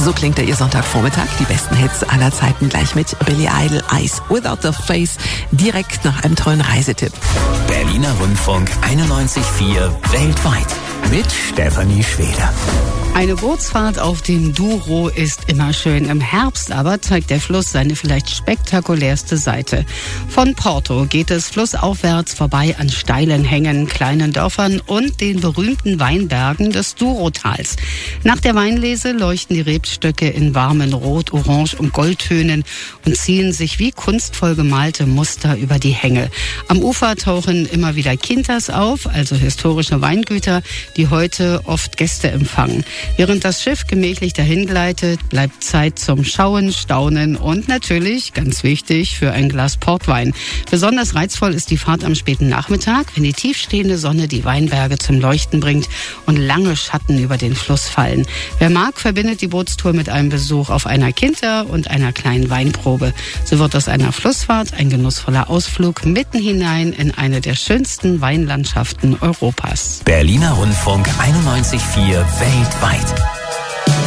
So klingt der Ihr Sonntagvormittag. Die besten Hits aller Zeiten gleich mit Billy Idol, Eyes Without a Face, direkt nach einem tollen Reisetipp. Berliner Rundfunk 91.4 weltweit mit Stefanie Schweder. Eine Bootsfahrt auf dem Douro ist immer schön. Im Herbst aber zeigt der Fluss seine vielleicht spektakulärste Seite. Von Porto geht es flussaufwärts vorbei an steilen Hängen, kleinen Dörfern und den berühmten Weinbergen des Douro-Tals. Nach der Weinlese leuchten die Rebstöcke in warmen Rot, Orange und Goldtönen und ziehen sich wie kunstvoll gemalte Muster über die Hänge. Am Ufer tauchen immer wieder Quintas auf, also historische Weingüter, die heute oft Gäste empfangen. Während das Schiff gemächlich dahin gleitet, bleibt Zeit zum Schauen, Staunen und natürlich, ganz wichtig, für ein Glas Portwein. Besonders reizvoll ist die Fahrt am späten Nachmittag, wenn die tiefstehende Sonne die Weinberge zum Leuchten bringt und lange Schatten über den Fluss fallen. Wer mag, verbindet die Bootstour mit einem Besuch auf einer Quinta und einer kleinen Weinprobe. So wird aus einer Flussfahrt ein genussvoller Ausflug mitten hinein in eine der schönsten Weinlandschaften Europas. Berliner Rundfunk 91.4 weltweit.